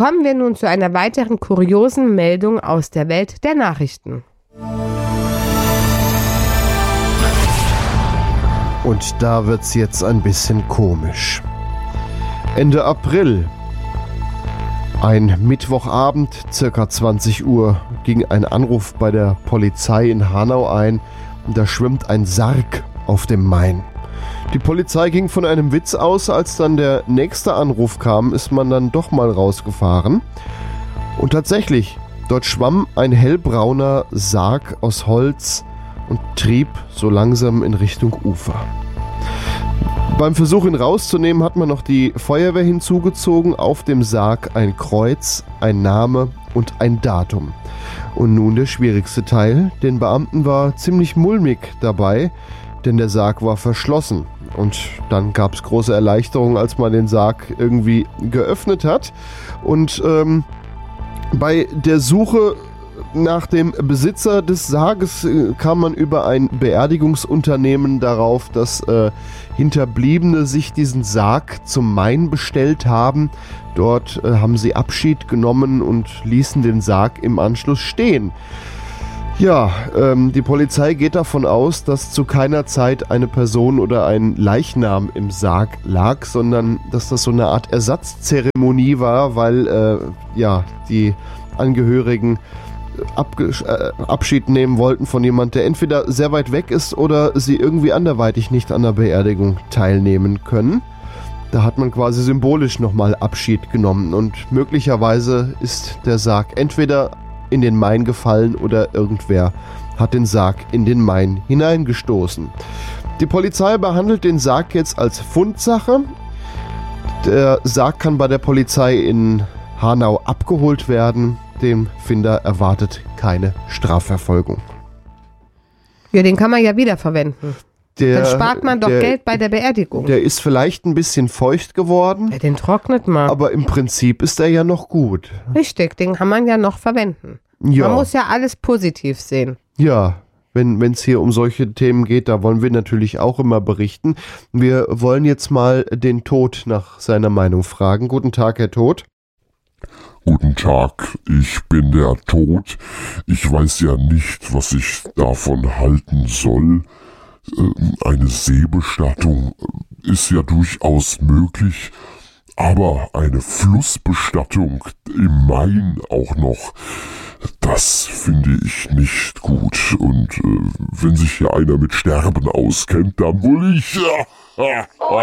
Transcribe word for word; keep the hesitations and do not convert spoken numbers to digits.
Kommen wir nun zu einer weiteren kuriosen Meldung aus der Welt der Nachrichten. Und da wird's jetzt ein bisschen komisch. Ende April, ein Mittwochabend, circa zwanzig Uhr, ging ein Anruf bei der Polizei in Hanau ein. Da schwimmt ein Sarg auf dem Main. Die Polizei ging von einem Witz aus. Als dann der nächste Anruf kam, ist man dann doch mal rausgefahren. Und tatsächlich, dort schwamm ein hellbrauner Sarg aus Holz und trieb so langsam in Richtung Ufer. Beim Versuch, ihn rauszunehmen, hat man noch die Feuerwehr hinzugezogen. Auf dem Sarg ein Kreuz, ein Name und ein Datum. Und nun der schwierigste Teil. Den Beamten war ziemlich mulmig dabei, denn der Sarg war verschlossen. Und dann gab es große Erleichterung, als man den Sarg irgendwie geöffnet hat. Und ähm, bei der Suche nach dem Besitzer des Sarges äh, kam man über ein Beerdigungsunternehmen darauf, dass äh, Hinterbliebene sich diesen Sarg zum Main bestellt haben. Dort äh, haben sie Abschied genommen und ließen den Sarg im Anschluss stehen. Ja, ähm, die Polizei geht davon aus, dass zu keiner Zeit eine Person oder ein Leichnam im Sarg lag, sondern dass das so eine Art Ersatzzeremonie war, weil äh, ja die Angehörigen Abge- äh, Abschied nehmen wollten von jemand, der entweder sehr weit weg ist oder sie irgendwie anderweitig nicht an der Beerdigung teilnehmen können. Da hat man quasi symbolisch nochmal Abschied genommen und möglicherweise ist der Sarg entweder in den Main gefallen oder irgendwer hat den Sarg in den Main hineingestoßen. Die Polizei behandelt den Sarg jetzt als Fundsache. Der Sarg kann bei der Polizei in Hanau abgeholt werden. Dem Finder erwartet keine Strafverfolgung. Ja, den kann man ja wiederverwenden. Der, Dann spart man doch der, Geld bei der Beerdigung. Der ist vielleicht ein bisschen feucht geworden. Ja, den trocknet man. Aber im Prinzip ist er ja noch gut. Richtig, den kann man ja noch verwenden. Ja. Man muss ja alles positiv sehen. Ja, wenn es hier um solche Themen geht, da wollen wir natürlich auch immer berichten. Wir wollen jetzt mal den Tod nach seiner Meinung fragen. Guten Tag, Herr Tod. Guten Tag, ich bin der Tod. Ich weiß ja nicht, was ich davon halten soll. Eine Seebestattung ist ja durchaus möglich, aber eine Flussbestattung im Main auch noch, das finde ich nicht gut. Und äh, wenn sich hier einer mit Sterben auskennt, dann wohl ich.